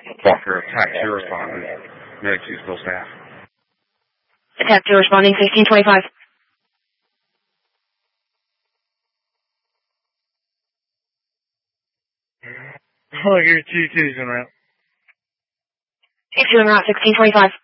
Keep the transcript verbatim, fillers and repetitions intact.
Walker, attack two responding. Medic two still staff. Attack two responding, sixteen twenty-five. Oh, your T two's en route. T two en route, sixteen twenty-five.